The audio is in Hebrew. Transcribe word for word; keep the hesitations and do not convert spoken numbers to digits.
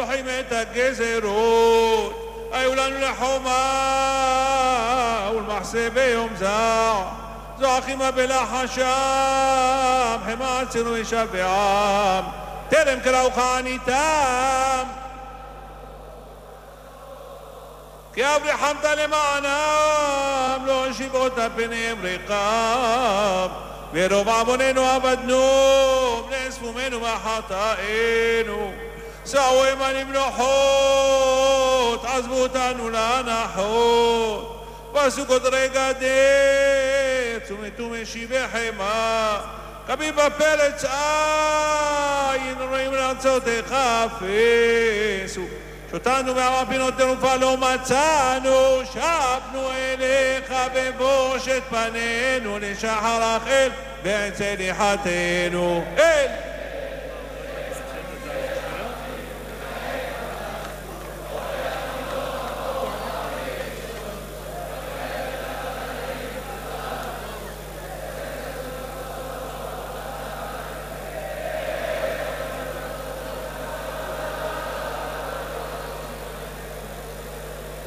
דוחים את הגזרות, היו לנו לחומה ולמחסה ביום זע, זועקים בלחשם, חמה עשינו ישבעם, טרם קראוך עניתם, כי אב רחמת למענם, לא השיבות פניהם ריקם, ורוב עווננו עבדנו, נאספומנו מחטאינו, סעו עמנו מלוכות, עזבו אותנו לאנחות, ועשו קודרי גדר, צומתו משיבי חמה, קמים בפרץ עין, רואים לארצותיך אפסו, שותנו בעמה פינות תרופה לא מצאנו, שבנו אליך בבושת פנינו, לשחר החל בעצי ניחתנו. אל